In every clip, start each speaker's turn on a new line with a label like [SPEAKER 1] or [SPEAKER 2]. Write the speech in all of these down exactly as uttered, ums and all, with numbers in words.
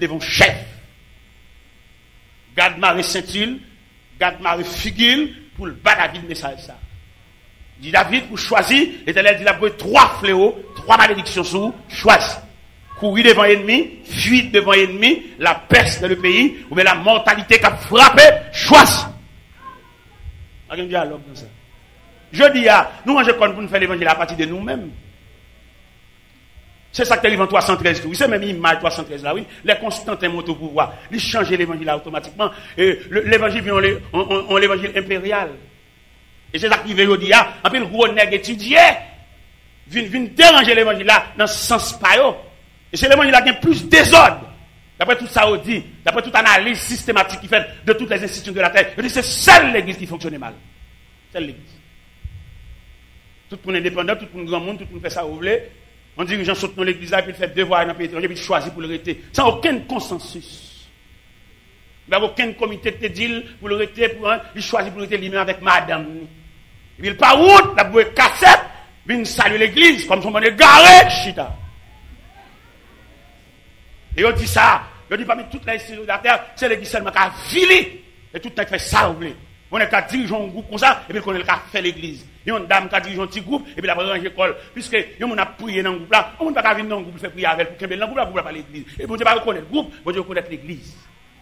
[SPEAKER 1] devant chef. Garde Marie Saint-Île, garde Marie Figuil pour le battre David message ça. Dit David pour choisir, l'Éternel dit la pour trois fléaux, trois malédictions sous, choisis. Courir devant l'ennemi, fuir devant l'ennemi, la peste dans le pays, ou bien la mortalité qui a frappé, choisis. Il y a un dialogue dans ça. Je dis, ah, nous, on pour nous faire l'évangile à partir de nous-mêmes. C'est ça que livre en trois cent treize. Oui, c'est même l'image trois cent treize là, oui. Les Constantins montent au pouvoir. Ils changent l'évangile là automatiquement. Et l'évangile vient en l'évangile impérial. Et c'est ça qui veut dire, ah, un peu le gros nègre étudié, vient déranger l'évangile là dans ce sens pas. Et c'est l'évangile là qui a plus désordre. D'après tout ça, on dit, d'après toute analyse systématique qui fait de toutes les institutions de la terre, on dit c'est seule l'église qui fonctionne mal. Seule l'église. Tout le monde indépendant, tout le monde grand monde, tout le monde fait ça, vous voulez. On dit que les gens sautent dans l'église là, puis ils font devoir dans le pays étranger, puis ils choisissent pour le rester. Sans aucun consensus. Il n'y a aucun comité qui te dit pour le rester, pour un, il choisit pour le rester lui-même avec madame. Et puis il part route, la bouée cassette, puis il salue l'église, comme son monde est garé, chita. Et on dit ça, on dit parmi toutes les institutions de la terre, c'est l'église seulement qui a filé. Et tout le temps fait ça, vous voulez. On est qu'à diriger un groupe comme ça, et puis on est qu'à faire l'église. Il y a une dame qui a dirigé un petit groupe, et puis la ranger l'école. Puisque, on a prié dans le groupe là, on ne peut pas venir dans le groupe, faire prier avec, pour qu'il y ait dans le groupe là, pour pas l'église. Et bon Dieu va reconnaître le groupe, bon Dieu reconnaître l'église.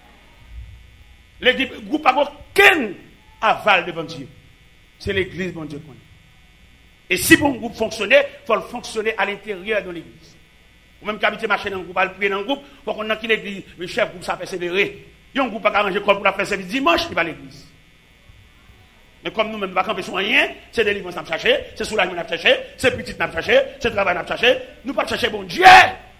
[SPEAKER 1] Le groupe n'a aucun aval devant Dieu. C'est l'église, bon Dieu connaît. Et si bon groupe fonctionnait, il faut le fonctionner à l'intérieur de l'église. Ou même qu'habiter marcher dans le groupe, aller prier dans le groupe, pour qu'on ait qui l'église, le chef groupe, ça persévérer. Il y a un groupe qui a arrangé comme pour la faire service dimanche, il va à l'église. Mais comme nous-mêmes, nous ne pouvons pas camper sur rien, c'est des livres qu'on a cherché, c'est soulagement qu'on a cherché, c'est petit qu'on a cherché, c'est travail qu'on a cherché, nous ne pouvons pas chercher bon Dieu.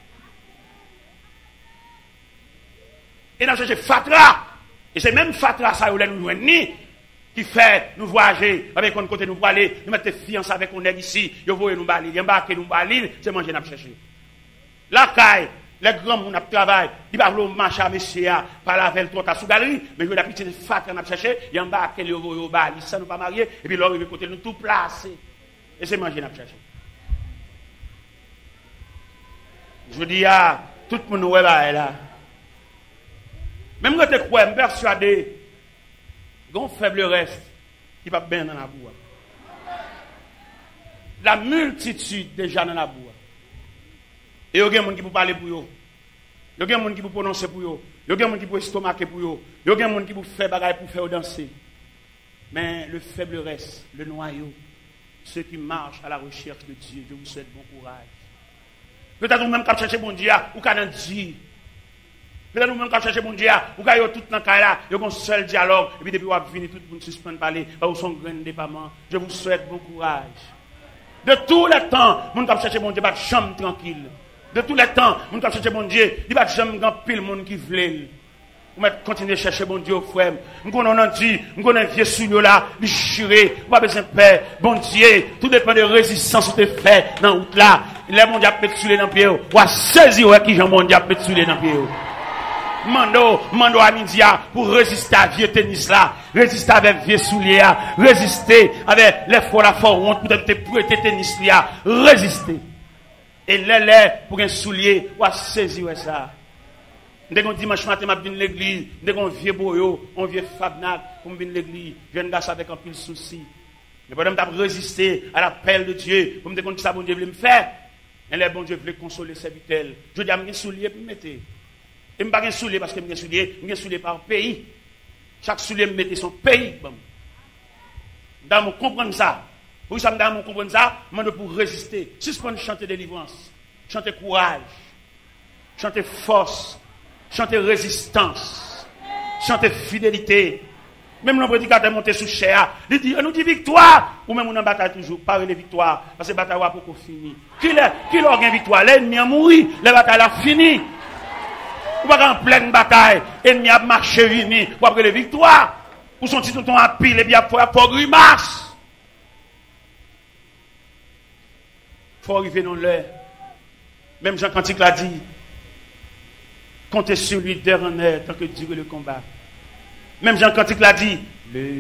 [SPEAKER 1] Et nous avons cherché Fatra. Et c'est même Fatra, ça, où nous nous qui fait nous voyager, avec un côté nous pour aller, nous mettre fiancés avec un nègre ici, nous voyons nous balir, nous embarquer nous balir, c'est manger nous chercher. La caille, les grands gens qui travaillent, ils ne peuvent pas marcher à monsieur, par la veille, tout à sous galerie, mais je vais la petite fat qu'on a cherché, ils embarquent les euros, ils balir, ça nous pas mariés, et puis leur côté nous tout placé. Et c'est manger nous chercher. Je dis à tout le monde, ouais, là. Même quand tu crois, je suis persuadé, il y a un faible reste qui va bien dans la boue. La multitude déjà dans la boue. Et il y a des gens qui peuvent parler pour eux. Il y a des gens qui peuvent prononcer pour eux. Il y a des gens qui peuvent estomaquer pour eux. Il y a des gens qui peuvent faire bagaille pour faire danser. Mais le faible reste, le noyau, ceux qui marchent à la recherche de Dieu, je vous souhaite bon courage. Peut-être vous-même qui cherchez bon Dieu, ou qui dans Dieu. Peut-être vous-même qui cherchez bon Dieu, ou qui avez tout dans le cas là, il y a un seul dialogue, et puis depuis vous avez fini, tout le monde suspend de parler, vous sont grain de départ. Je vous souhaite bon courage. De tous les temps, vous qui cherchez bon Dieu, pas de chambre tranquille. De tous les temps, vous qui cherchez bon Dieu, il n'y a pas de chambre grand pile monde qui veut. Vous continuez à chercher bon Dieu, frère. Nous connaissons Dieu, nous connaissons vieux souillot là, déchiré, vous n'avez besoin de paix. Bon Dieu, tout dépend de résistance que tu fais dans la route là. Les mondes a pété dans le pied, ou à saisir qui j'en monde a pété dans le pied. Mando, mando à midi pour résister à vieux tennis là, résister avec vieux souliers, résister avec les fois la fois honte pour te prêter tennis là, résister. Et les les pour un soulier, ou à saisir ça. Dès qu'on dimanche matin, je viens à l'église, dès qu'on vieux boyo, on vieux fabnac, on vient à l'église, je viens d'assaut avec un pile souci. Mais pendant que je résister à l'appel de Dieu, pour me dire que ça, bon Dieu voulait me faire, et les bon Dieu voulait consoler ses vitelles. Je dis à mes souliers pour me mettre. Et je ne pas un soulier parce que je soulier, je soulier par pays. Chaque soulier me mettait son pays. Dans mon comprendre ça. Pour ça, dans mon comprendre ça, je pour résister. Suspendre chanter délivrance, chanter courage, chanter force, chanter résistance, chanter fidélité. Même le prédicateur monté sous chair, il dit, on nous dit victoire, ou même on en bataille toujours, parler de victoire, parce que la bataille va pour finir. Qui l'a gagné victoire? L'ennemi a mouru, la bataille a fini. Ou pas en pleine bataille, l'ennemi a marché vini, ou après les victoires, ou son petit tonton a pile, et bien, il faut grimace. Il faut arriver dans l'heure. Même Jean Cantique l'a dit, comptez sur lui d'heure en heure, tant que dure le combat. Même Jean Cantique l'a dit, le